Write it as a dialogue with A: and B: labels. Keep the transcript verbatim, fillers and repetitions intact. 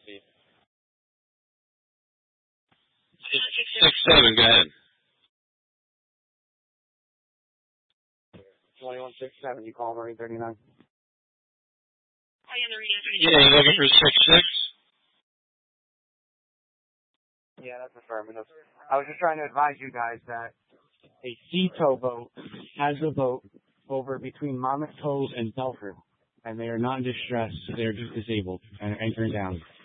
A: Six seven. Go ahead.
B: Twenty-one six seven. You call Marine thirty nine.
A: Yeah, you looking for six six?
B: Yeah, that's affirmative. I was just trying to advise you guys that a sea tow boat has a boat over between Monmouth Cove and Belford, and they are not in distress. They are just disabled and anchoring down.